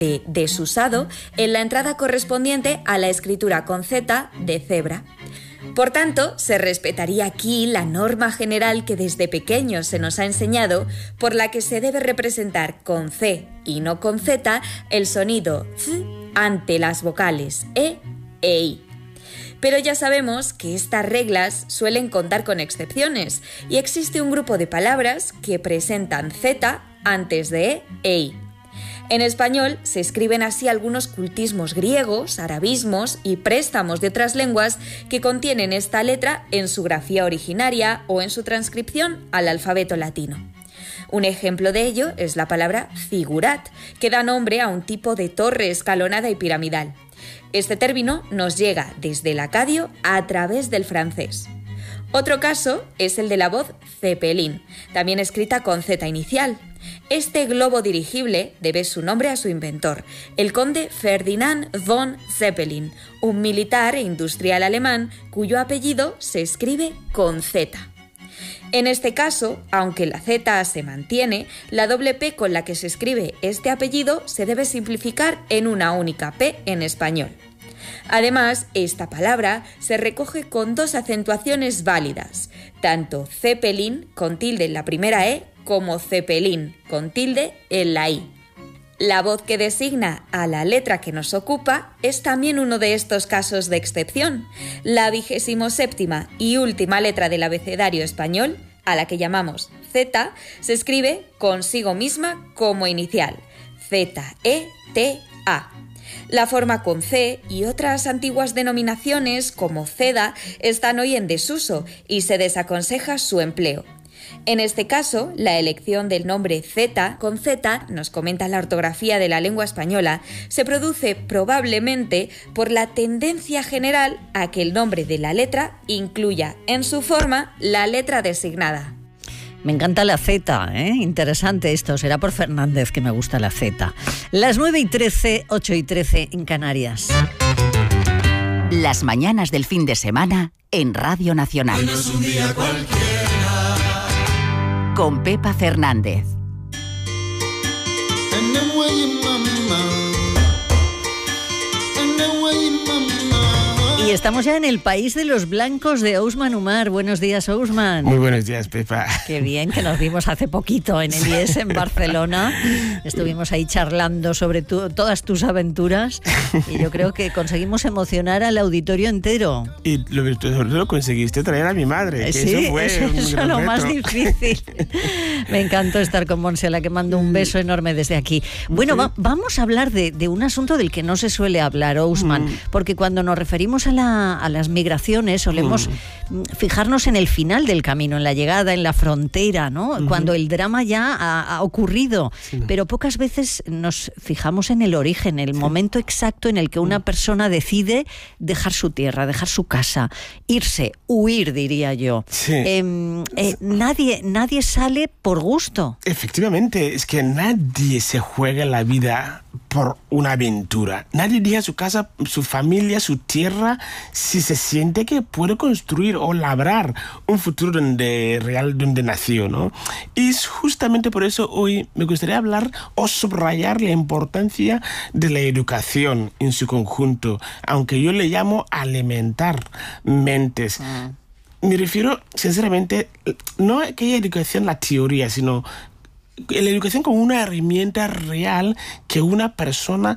desusado en la entrada correspondiente a la escritura con Z de cebra. Por tanto, se respetaría aquí la norma general que desde pequeños se nos ha enseñado, por la que se debe representar con C y no con Z el sonido Z ante las vocales E e I. Pero ya sabemos que estas reglas suelen contar con excepciones y existe un grupo de palabras que presentan Z antes de E e I. En español se escriben así algunos cultismos griegos, arabismos y préstamos de otras lenguas que contienen esta letra en su grafía originaria o en su transcripción al alfabeto latino. Un ejemplo de ello es la palabra zigurat, que da nombre a un tipo de torre escalonada y piramidal. Este término nos llega desde el acadio a través del francés. Otro caso es el de la voz Zeppelin, también escrita con Z inicial. Este globo dirigible debe su nombre a su inventor, el conde Ferdinand von Zeppelin, un militar e industrial alemán cuyo apellido se escribe con Z. En este caso, aunque la Z se mantiene, la doble P con la que se escribe este apellido se debe simplificar en una única P en español. Además, esta palabra se recoge con dos acentuaciones válidas, tanto Zeppelin con tilde en la primera E como Zeppelin con tilde en la I. La voz que designa a la letra que nos ocupa es también uno de estos casos de excepción. La 27ª y última letra del abecedario español, a la que llamamos Z, se escribe consigo misma como inicial, Z-E-T-A. La forma con C y otras antiguas denominaciones como Ceda están hoy en desuso y se desaconseja su empleo. En este caso, la elección del nombre Z con Z, nos comenta la ortografía de la lengua española, se produce probablemente por la tendencia general a que el nombre de la letra incluya en su forma la letra designada. Me encanta la Z, ¿eh? Interesante esto. Será por Fernández que me gusta la Z. Las 9:13, 8:13 en Canarias. Las mañanas del fin de semana en Radio Nacional. Hoy no es un día cualquiera. Con Pepa Fernández. Y estamos ya en el país de los blancos de Ousmane Umar. Buenos días, Ousmane. Muy buenos días, Pepa. Qué bien, que nos vimos hace poquito en el IES en Barcelona. Estuvimos ahí charlando sobre todas tus aventuras y yo creo que conseguimos emocionar al auditorio entero. Y lo conseguiste traer a mi madre, que sí, eso fue eso es lo más difícil. Me encantó estar con Monse, a la que mando un beso enorme desde aquí. Bueno, vamos a hablar de un asunto del que no se suele hablar, Ousmane, porque cuando nos referimos a las migraciones solemos fijarnos en el final del camino, en la llegada, en la frontera, ¿no? Cuando el drama ya ha ocurrido, pero pocas veces nos fijamos en el origen, el momento exacto en el que una persona decide dejar su tierra, dejar su casa, irse, huir, diría yo. Sí. Nadie sale por gusto. Efectivamente, es que nadie se juega la vida por una aventura. Nadie deja su casa, su familia, su tierra, si se siente que puede construir o labrar un futuro donde nació, ¿no? Y es justamente por eso hoy me gustaría hablar o subrayar la importancia de la educación en su conjunto, aunque yo le llamo alimentar mentes. Me refiero, sinceramente, no a aquella educación, la teoría, sino la educación como una herramienta real que una persona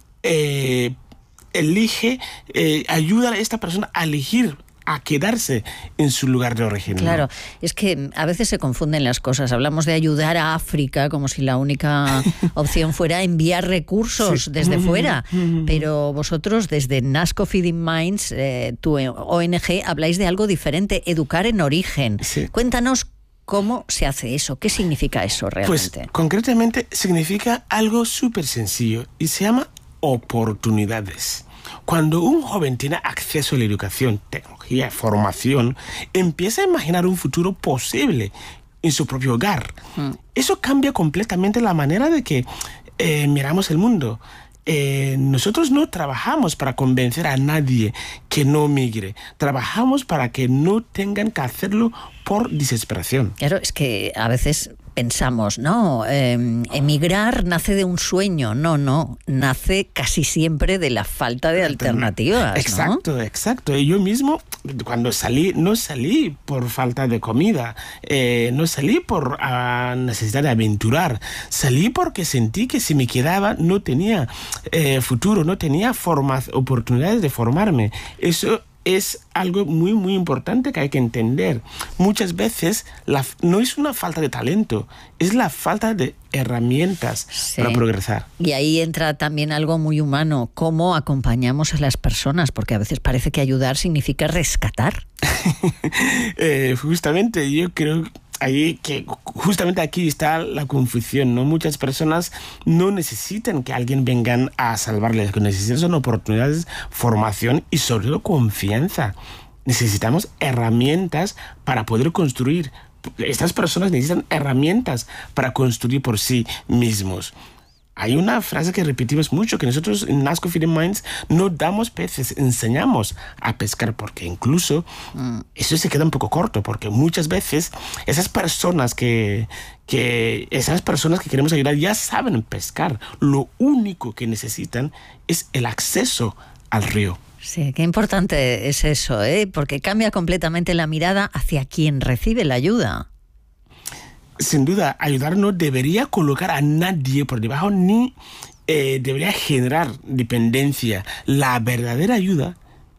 elige, ayuda a esta persona a elegir, a quedarse en su lugar de origen. Claro, es que a veces se confunden las cosas. Hablamos de ayudar a África como si la única opción fuera enviar recursos desde fuera, pero vosotros desde NASCO Feeding Minds, tu ONG, habláis de algo diferente, educar en origen. Sí. Cuéntanos ¿cómo se hace eso? ¿Qué significa eso realmente? Pues concretamente significa algo súper sencillo y se llama oportunidades. Cuando un joven tiene acceso a la educación, tecnología, formación, empieza a imaginar un futuro posible en su propio hogar. Eso cambia completamente la manera de que miramos el mundo. Nosotros no trabajamos para convencer a nadie que no migre. Trabajamos para que no tengan que hacerlo por desesperación. Claro, es que a veces pensamos, no, emigrar nace de un sueño. No, nace casi siempre de la falta de alternativas, Exacto, ¿no? Exacto. Y yo mismo, cuando salí, no salí por falta de comida, no salí por necesidad de aventurar, salí porque sentí que si me quedaba no tenía futuro, no tenía oportunidades de formarme. Eso es algo muy, muy importante que hay que entender. Muchas veces no es una falta de talento, es la falta de herramientas para progresar. Y ahí entra también algo muy humano, cómo acompañamos a las personas, porque a veces parece que ayudar significa rescatar. Justamente, yo creo justamente aquí está la confusión, ¿no? Muchas personas no necesitan que alguien venga a salvarles, lo que necesitan son oportunidades, formación y sobre todo confianza. Necesitamos herramientas para poder construir. Estas personas necesitan herramientas para construir por sí mismos. Hay una frase que repetimos mucho, que nosotros en Nasco Feeding Minds no damos peces, enseñamos a pescar, porque incluso eso se queda un poco corto, porque muchas veces esas personas que queremos ayudar ya saben pescar. Lo único que necesitan es el acceso al río. Sí, qué importante es eso, ¿eh? Porque cambia completamente la mirada hacia quien recibe la ayuda. Sin duda, ayudar no debería colocar a nadie por debajo ni debería generar dependencia. La verdadera ayuda,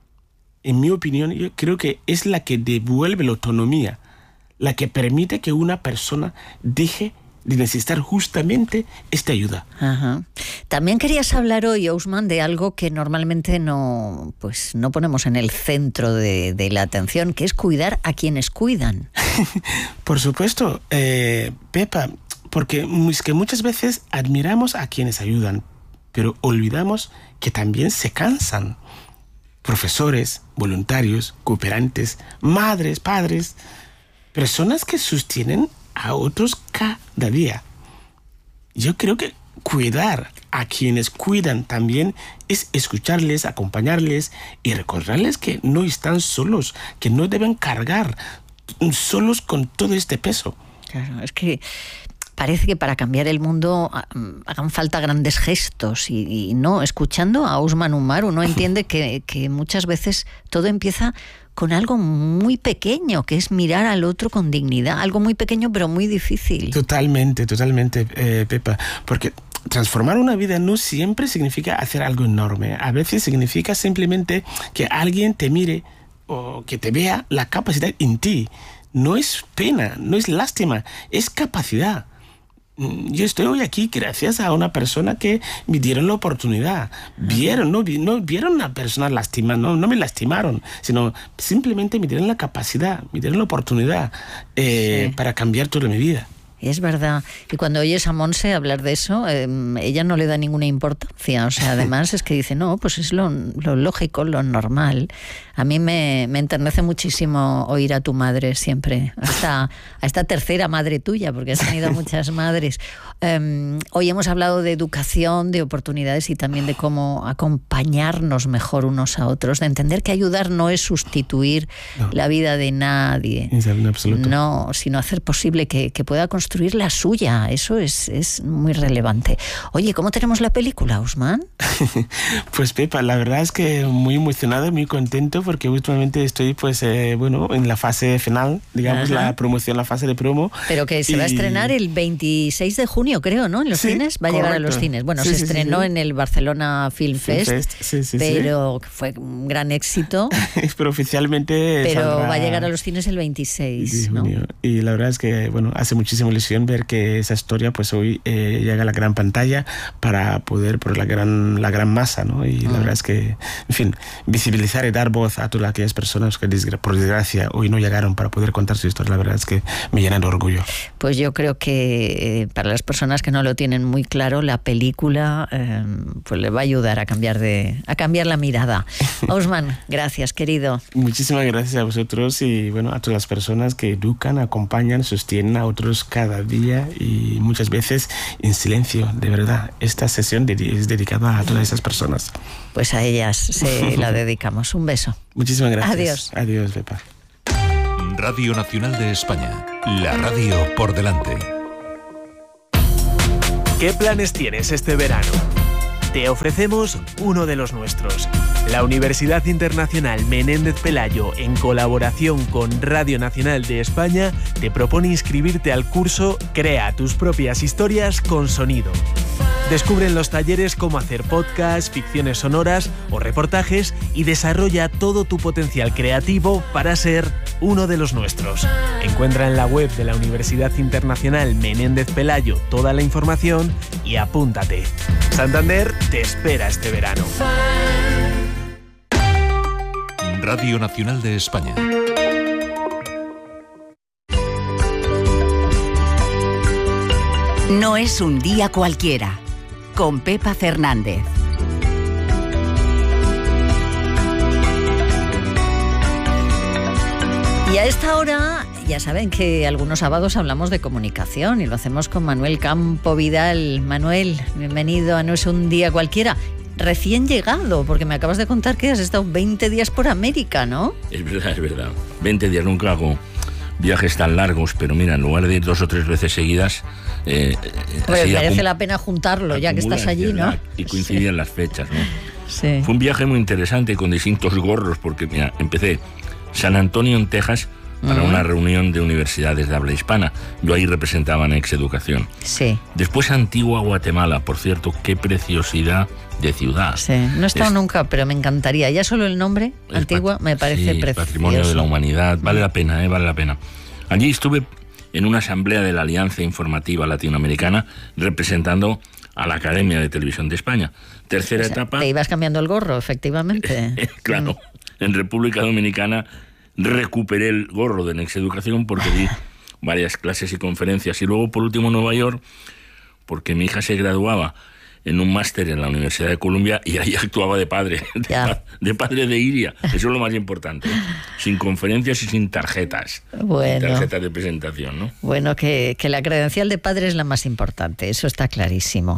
en mi opinión, yo creo que es la que devuelve la autonomía, la que permite que una persona deje de necesitar justamente esta ayuda. Ajá. También querías hablar hoy, Ousmane, de algo que normalmente no ponemos en el centro de la atención, que es cuidar a quienes cuidan. Por supuesto, Pepa, porque es que muchas veces admiramos a quienes ayudan, pero olvidamos que también se cansan. Profesores, voluntarios, cooperantes, madres, padres, personas que sostienen a otros cada día. Yo creo que cuidar a quienes cuidan también es escucharles, acompañarles y recordarles que no están solos, que no deben cargar solos con todo este peso. Claro, es que parece que para cambiar el mundo hagan falta grandes gestos y no, escuchando a Ousmane Umar uno entiende que muchas veces todo empieza con algo muy pequeño, que es mirar al otro con dignidad, algo muy pequeño pero muy difícil. Totalmente, Pepa, porque transformar una vida no siempre significa hacer algo enorme, a veces significa simplemente que alguien te mire o que te vea la capacidad en ti. No es pena, no es lástima, es capacidad. Yo estoy hoy aquí gracias a una persona que me dieron la oportunidad. No vieron a una persona lastimada, no me lastimaron, sino simplemente me dieron la capacidad, me dieron la oportunidad para cambiar toda mi vida. Es verdad. Y cuando oyes a Monse hablar de eso, ella no le da ninguna importancia. O sea, además es que dice, no, pues es lo lógico, lo normal. A mí me enternece muchísimo oír a tu madre siempre, a esta tercera madre tuya, porque has tenido muchas madres. Hoy hemos hablado de educación, de oportunidades y también de cómo acompañarnos mejor unos a otros, de entender que ayudar no es sustituir la vida de nadie. En absoluto. No, sino hacer posible que pueda construir la suya. Eso es muy relevante. Oye, ¿cómo tenemos la película, Ousmane? Pues Pepa, la verdad es que muy emocionado, muy contento, porque últimamente estoy en la fase final, digamos. Ajá. La promoción, la fase de promo. Pero que se va a estrenar el 26 de junio, creo, ¿no? En los cines, va a llegar a los cines. Bueno, se estrenó en el Barcelona Film Fest, pero fue un gran éxito. Pero oficialmente Pero va a llegar a los cines el 26, ¿no? Y la verdad es que, hace muchísima ilusión ver que esa historia pues hoy llega a la gran pantalla para poder por la gran masa, ¿no? Y la verdad es que, en fin, visibilizar y dar voz a todas aquellas personas que por desgracia hoy no llegaron para poder contar su historia, la verdad es que me llena de orgullo. Pues yo creo que para las personas que no lo tienen muy claro, la película pues le va a ayudar a cambiar la mirada. Ousmane, gracias, querido. Muchísimas gracias a vosotros y a todas las personas que educan, acompañan, sostienen a otros cada día y muchas veces en silencio, de verdad. Esta sesión es dedicada a todas esas personas. Pues a ellas se la dedicamos. Un beso. Muchísimas gracias. Adiós. Adiós, Pepa. Radio Nacional de España. La radio por delante. ¿Qué planes tienes este verano? Te ofrecemos uno de los nuestros. La Universidad Internacional Menéndez Pelayo, en colaboración con Radio Nacional de España, te propone inscribirte al curso Crea tus propias historias con sonido. Descubre en los talleres cómo hacer podcasts, ficciones sonoras o reportajes y desarrolla todo tu potencial creativo para ser uno de los nuestros. Encuentra en la web de la Universidad Internacional Menéndez Pelayo toda la información y apúntate. Santander te espera este verano. Radio Nacional de España. No es un día cualquiera. Con Pepa Fernández. Y a esta hora, ya saben que algunos sábados hablamos de comunicación y lo hacemos con Manuel Campo Vidal. Manuel, bienvenido a No es un día cualquiera. Recién llegado, porque me acabas de contar que has estado 20 días por América, ¿no? Es verdad. 20 días, nunca hago viajes tan largos, pero mira, en lugar de ir 2 o 3 veces seguidas... pues merece la pena juntarlo, ya que estás allí, ¿no? Y coincidían las fechas, ¿no? Sí. Fue un viaje muy interesante con distintos gorros, porque mira, empecé San Antonio, en Texas, para una reunión de universidades de habla hispana. Yo ahí representaba Next Educación. Sí. Después Antigua, Guatemala. Por cierto, qué preciosidad de ciudad. Sí, no he estado nunca, pero me encantaría. Ya solo el nombre, Antigua, me parece precioso. Patrimonio de la humanidad. Vale la pena, vale la pena. Allí estuve en una asamblea de la Alianza Informativa Latinoamericana representando a la Academia de Televisión de España. Tercera etapa... Te ibas cambiando el gorro, efectivamente. Claro. En República Dominicana recuperé el gorro de Next Educación porque di varias clases y conferencias. Y luego, por último, Nueva York, porque mi hija se graduaba en un máster en la Universidad de Columbia y ahí actuaba de padre, de padre de Iria. Eso es lo más importante. Sin conferencias y sin tarjetas. Bueno. Sin tarjetas de presentación, ¿no? Bueno, que la credencial de padre es la más importante, eso está clarísimo.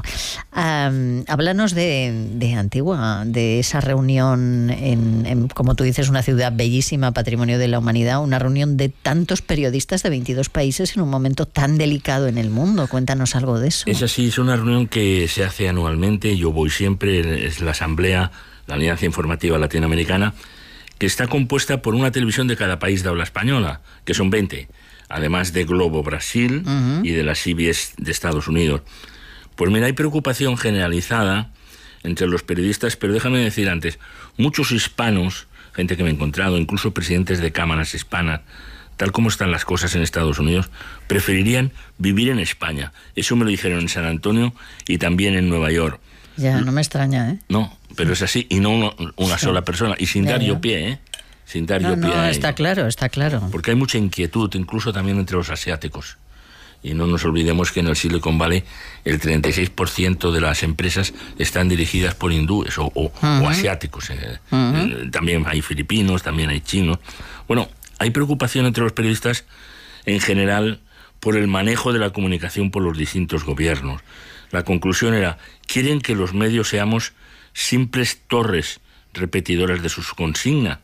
Háblanos de Antigua, de esa reunión en, como tú dices, una ciudad bellísima, patrimonio de la humanidad, una reunión de tantos periodistas de 22 países en un momento tan delicado en el mundo. Cuéntanos algo de eso. Es así, es una reunión que se hace anualmente, yo voy siempre, es la Asamblea, la Alianza Informativa Latinoamericana, que está compuesta por una televisión de cada país de habla española, que son 20, además de Globo Brasil y de la CBS de Estados Unidos. Pues mira, hay preocupación generalizada entre los periodistas, pero déjame decir antes, muchos hispanos, gente que me he encontrado, incluso presidentes de cámaras hispanas, tal como están las cosas en Estados Unidos, preferirían vivir en España. Eso me lo dijeron en San Antonio y también en Nueva York. Ya, no me extraña, ¿eh? No, pero es así, y no una sola persona, y sin dar yo pie, ¿eh? Sin dar yo pie a ello. Está claro, está claro. Porque hay mucha inquietud, incluso también entre los asiáticos. Y no nos olvidemos que en el Silicon Valley el 36% de las empresas están dirigidas por hindúes o asiáticos. También hay filipinos, también hay chinos. Bueno, hay preocupación entre los periodistas en general por el manejo de la comunicación por los distintos gobiernos. La conclusión era, quieren que los medios seamos simples torres repetidoras de sus consignas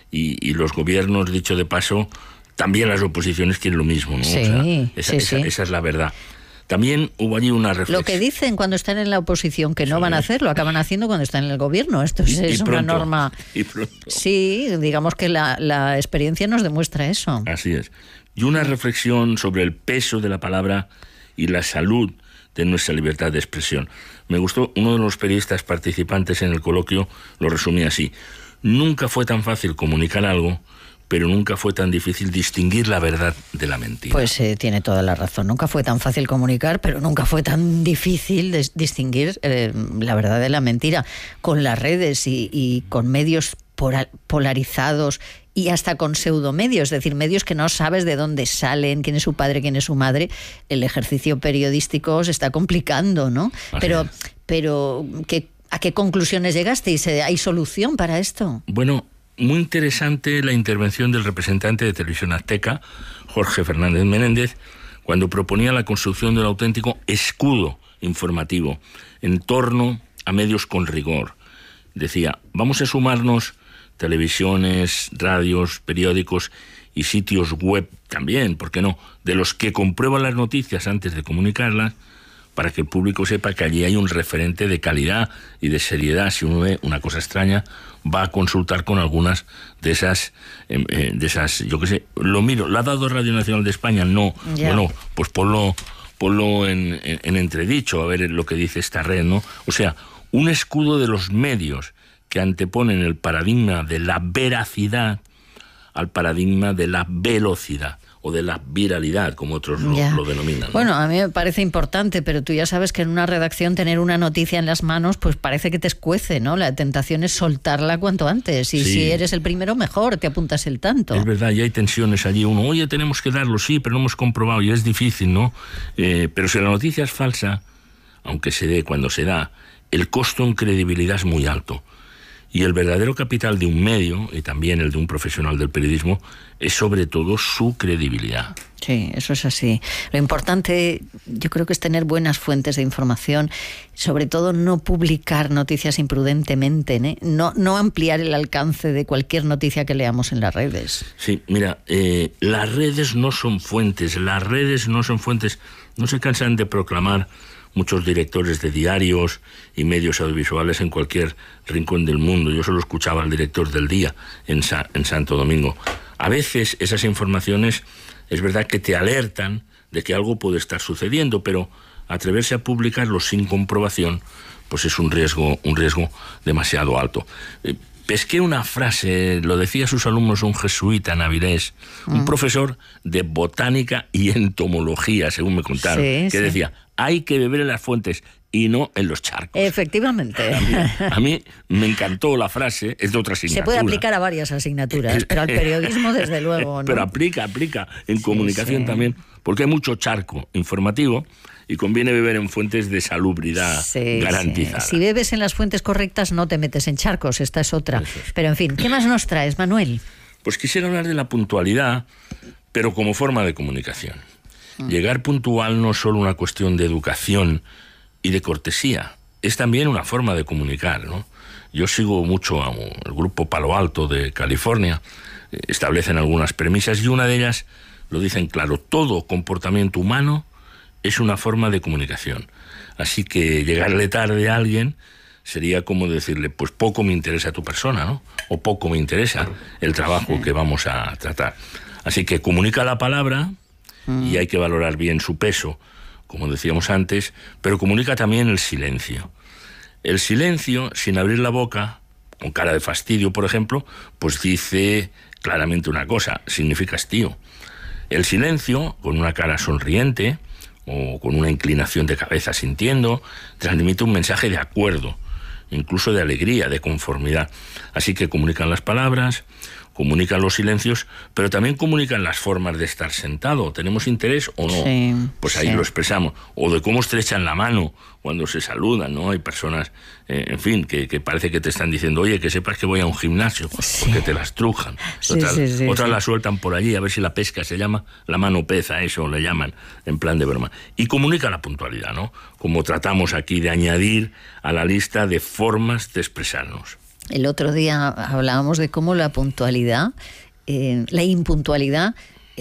y los gobiernos, dicho de paso, también las oposiciones quieren lo mismo, ¿no? Sí, o sea, esa es la verdad. También hubo allí una reflexión. Lo que dicen cuando están en la oposición que no van a hacer, lo acaban haciendo cuando están en el gobierno. Esto es una norma. Y pronto. Sí, digamos que la experiencia nos demuestra eso. Así es. Y una reflexión sobre el peso de la palabra y la salud de nuestra libertad de expresión. Me gustó, uno de los periodistas participantes en el coloquio lo resumía así: nunca fue tan fácil comunicar algo, pero nunca fue tan difícil distinguir la verdad de la mentira. Pues tiene toda la razón. Nunca fue tan fácil comunicar, pero nunca fue tan difícil distinguir la verdad de la mentira. Con las redes y con medios polarizados y hasta con pseudomedios, es decir, medios que no sabes de dónde salen, quién es su padre, quién es su madre, el ejercicio periodístico se está complicando, ¿no? Pero ¿a qué conclusiones llegasteis? ¿Hay solución para esto? Bueno, muy interesante la intervención del representante de Televisión Azteca, Jorge Fernández Menéndez, cuando proponía la construcción de un auténtico escudo informativo en torno a medios con rigor. Decía, vamos a sumarnos televisiones, radios, periódicos y sitios web también, ¿por qué no?, de los que comprueban las noticias antes de comunicarlas, para que el público sepa que allí hay un referente de calidad y de seriedad. Si uno ve una cosa extraña, va a consultar con algunas de esas, yo qué sé, lo miro, ¿la ha dado Radio Nacional de España? No. Ya. Bueno, pues ponlo en entredicho, a ver lo que dice esta red, ¿no? O sea, un escudo de los medios que anteponen el paradigma de la veracidad al paradigma de la velocidad o de la viralidad, como otros lo denominan, ¿no? Bueno, a mí me parece importante, pero tú ya sabes que en una redacción tener una noticia en las manos, pues parece que te escuece, ¿no? La tentación es soltarla cuanto antes, y Sí. si eres el primero, mejor, te apuntas el tanto. Es verdad, y hay tensiones allí. Uno, oye, tenemos que darlo, sí, pero no hemos comprobado, y es difícil, ¿no? Pero si la noticia es falsa, aunque se dé cuando se da, el costo en credibilidad es muy alto. Y el verdadero capital de un medio, y también el de un profesional del periodismo, es sobre todo su credibilidad. Sí, eso es así. Lo importante, yo creo que es tener buenas fuentes de información, sobre todo no publicar noticias imprudentemente, ¿eh? No ampliar el alcance de cualquier noticia que leamos en las redes. Sí, mira, las redes no son fuentes, no se cansan de proclamar muchos directores de diarios y medios audiovisuales en cualquier rincón del mundo. Yo solo escuchaba al director del Día en Santo Domingo. A veces esas informaciones es verdad que te alertan de que algo puede estar sucediendo, pero atreverse a publicarlo sin comprobación, pues es un riesgo demasiado alto. Pesqué una frase, lo decía a sus alumnos un jesuita navilés, un profesor de botánica y entomología, según me contaron, que decía, hay que beber en las fuentes y no en los charcos. Efectivamente. A mí me encantó la frase, es de otra asignatura. Se puede aplicar a varias asignaturas, pero al periodismo desde luego, ¿no? Pero aplica en comunicación también, porque hay mucho charco informativo y conviene beber en fuentes de salubridad garantizada. Si bebes en las fuentes correctas no te metes en charcos, esta es otra. Pero en fin, ¿qué más nos traes, Manuel? Pues quisiera hablar de la puntualidad, pero como forma de comunicación. Llegar puntual no es solo una cuestión de educación y de cortesía, es también una forma de comunicar, ¿no? Yo sigo mucho al grupo Palo Alto de California, establecen algunas premisas y una de ellas lo dicen claro: todo comportamiento humano es una forma de comunicación. Así que llegarle tarde a alguien sería como decirle, pues poco me interesa tu persona, ¿no? O poco me interesa el trabajo que vamos a tratar. Así que comunica la palabra y hay que valorar bien su peso, como decíamos antes, pero comunica también el silencio. El silencio, sin abrir la boca, con cara de fastidio, por ejemplo, pues dice claramente una cosa, significa hastío. El silencio, con una cara sonriente o con una inclinación de cabeza sintiendo, transmite un mensaje de acuerdo, incluso de alegría, de conformidad. Así que comunican las palabras, comunican los silencios, pero también comunican las formas de estar sentado. ¿Tenemos interés o no? Pues ahí lo expresamos. O de cómo estrechan la mano cuando se saludan, ¿no? Hay personas, en fin, que parece que te están diciendo, oye, que sepas que voy a un gimnasio, porque te las trujan. Otras la sueltan por allí, a ver si la pesca se llama la mano pez, a eso le llaman, en plan de broma. Y comunica la puntualidad, ¿no? Como tratamos aquí de añadir a la lista de formas de expresarnos. El otro día hablábamos de cómo la puntualidad, la impuntualidad,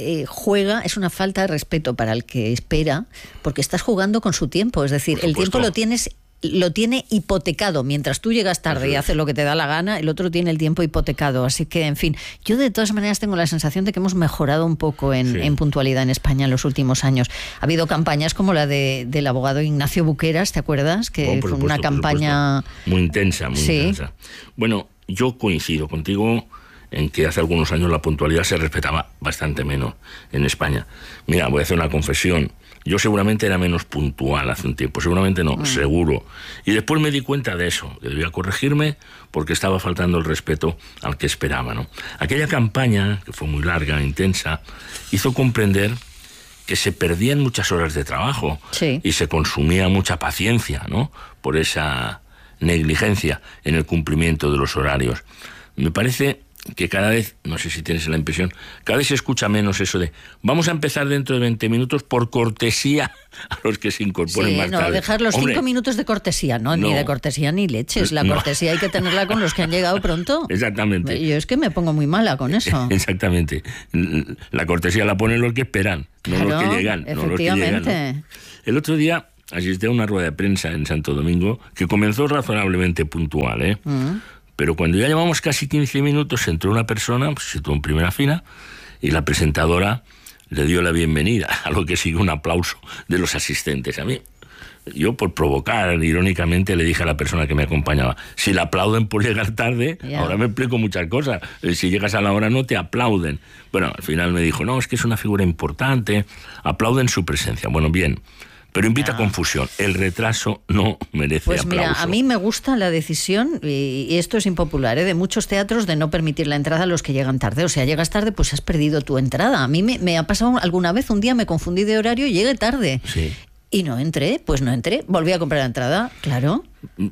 es una falta de respeto para el que espera, porque estás jugando con su tiempo. Es decir, el tiempo lo tiene hipotecado. Mientras tú llegas tarde y haces lo que te da la gana, el otro tiene el tiempo hipotecado. Así que, en fin, yo de todas maneras tengo la sensación de que hemos mejorado un poco en puntualidad en España en los últimos años. Ha habido campañas como la del abogado Ignacio Buqueras, ¿te acuerdas? Que fue una campaña muy intensa, intensa. Bueno, yo coincido contigo en que hace algunos años la puntualidad se respetaba bastante menos en España. Mira, voy a hacer una confesión. Yo seguramente era menos puntual hace un tiempo, seguramente no, seguro. Y después me di cuenta de eso, que debía corregirme porque estaba faltando el respeto al que esperaba, ¿no? Aquella campaña, que fue muy larga e intensa, hizo comprender que se perdían muchas horas de trabajo y se consumía mucha paciencia, ¿no? Por esa negligencia en el cumplimiento de los horarios. Me parece que cada vez, no sé si tienes la impresión, cada vez se escucha menos eso de vamos a empezar dentro de 20 minutos por cortesía a los que se incorporen más tarde. Dejar los 5 minutos de cortesía, no, ni de cortesía ni leches. La cortesía hay que tenerla con los que han llegado pronto. Exactamente. Yo es que me pongo muy mala con eso. Exactamente. La cortesía la ponen los que esperan, no los que llegan. Efectivamente. No los que llegan, ¿no? El otro día asistí a una rueda de prensa en Santo Domingo que comenzó razonablemente puntual, pero cuando ya llevamos casi 15 minutos entró una persona, se situó en primera fila, y la presentadora le dio la bienvenida, a lo que sigue un aplauso de los asistentes. A mí, yo por provocar, irónicamente, le dije a la persona que me acompañaba, si le aplauden por llegar tarde, ahora me explico muchas cosas, si llegas a la hora no te aplauden. Bueno, al final me dijo, no, es que es una figura importante, aplauden su presencia. Bueno, bien, pero invita a confusión. El retraso no merece pues aplauso. Mira, a mí me gusta la decisión, y esto es impopular, de muchos teatros, de no permitir la entrada a los que llegan tarde. O sea, llegas tarde, pues has perdido tu entrada. A mí me ha pasado alguna vez, un día me confundí de horario y llegué tarde. Sí. Y no entré, volví a comprar la entrada, claro.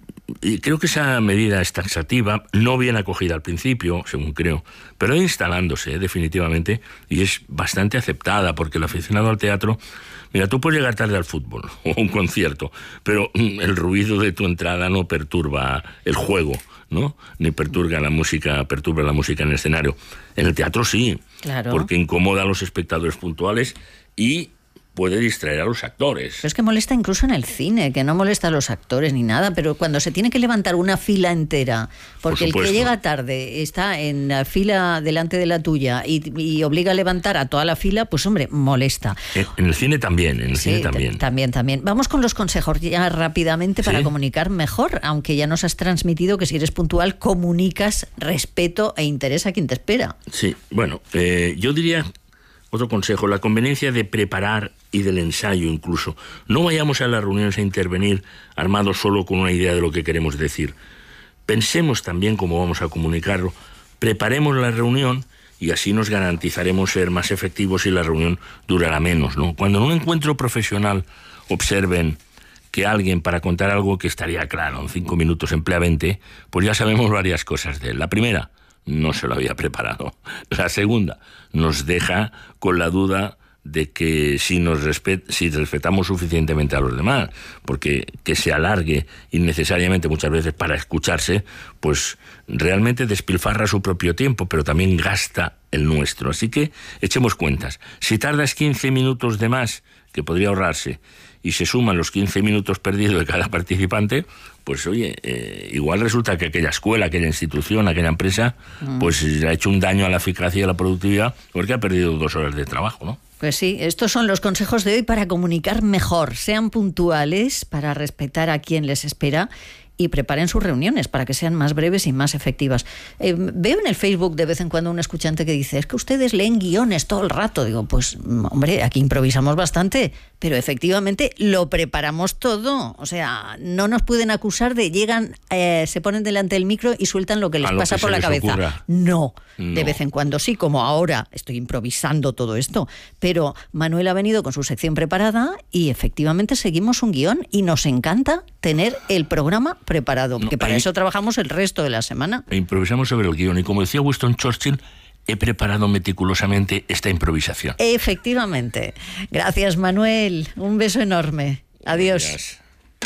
Y creo que esa medida es taxativa, no bien acogida al principio, según creo, pero instalándose definitivamente, y es bastante aceptada, porque el aficionado al teatro, mira, tú puedes llegar tarde al fútbol o a un concierto, pero el ruido de tu entrada no perturba el juego, ¿no? Ni perturba la música en el escenario. En el teatro sí, claro, porque incomoda a los espectadores puntuales y puede distraer a los actores. Pero es que molesta incluso en el cine, que no molesta a los actores ni nada, pero cuando se tiene que levantar una fila entera, porque el que llega tarde está en la fila delante de la tuya y obliga a levantar a toda la fila, pues hombre, molesta. En el cine también, También. Vamos con los consejos ya rápidamente para comunicar mejor, aunque ya nos has transmitido que si eres puntual comunicas respeto e interés a quien te espera. Sí, bueno, yo diría... Otro consejo, la conveniencia de preparar y del ensayo incluso. No vayamos a las reuniones a intervenir armados solo con una idea de lo que queremos decir. Pensemos también cómo vamos a comunicarlo. Preparemos la reunión y así nos garantizaremos ser más efectivos y la reunión durará menos, ¿no? Cuando en un encuentro profesional observen que alguien, para contar algo que estaría claro en 5 minutos, emplea 20, pues ya sabemos varias cosas de él. La primera, no se lo había preparado. La segunda, nos deja con la duda de que si respetamos suficientemente a los demás, porque que se alargue innecesariamente muchas veces para escucharse, pues realmente despilfarra su propio tiempo, pero también gasta el nuestro. Así que echemos cuentas. Si tardas 15 minutos de más, que podría ahorrarse, y se suman los 15 minutos perdidos de cada participante, pues oye, igual resulta que aquella escuela, aquella institución, aquella empresa, pues le ha hecho un daño a la eficacia y a la productividad porque ha perdido 2 horas de trabajo, ¿no? Pues sí, estos son los consejos de hoy para comunicar mejor. Sean puntuales para respetar a quien les espera y preparen sus reuniones para que sean más breves y más efectivas. Veo en el Facebook de vez en cuando un escuchante que dice, es que ustedes leen guiones todo el rato. Digo, pues hombre, aquí improvisamos bastante, pero efectivamente lo preparamos todo. O sea, no nos pueden acusar de llegan, se ponen delante del micro y sueltan lo que les pasa por la cabeza. No, de vez en cuando sí, como ahora estoy improvisando todo esto. Pero Manuel ha venido con su sección preparada y efectivamente seguimos un guión y nos encanta tener el programa preparado, que para eso trabajamos el resto de la semana. Improvisamos sobre el guión y, como decía Winston Churchill, he preparado meticulosamente esta improvisación. Efectivamente. Gracias, Manuel. Un beso enorme. Adiós. Gracias.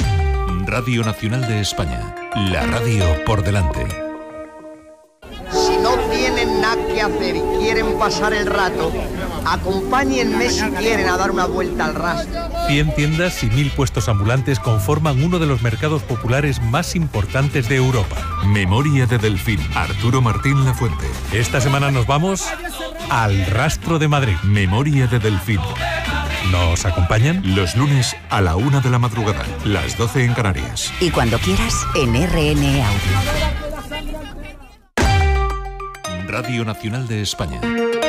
Radio Nacional de España. La radio por delante. Si no tienen nada que hacer y quieren pasar el rato, acompáñenme si quieren a dar una vuelta al rastro. 100 tiendas y 1000 puestos ambulantes conforman uno de los mercados populares más importantes de Europa. Memoria de Delfín. Arturo Martín Lafuente. Esta semana nos vamos al Rastro de Madrid. Memoria de Delfín. ¿Nos acompañan? Los lunes a la 1 de la madrugada, las 12 en Canarias. Y cuando quieras, en RN Audio. Radio Nacional de España.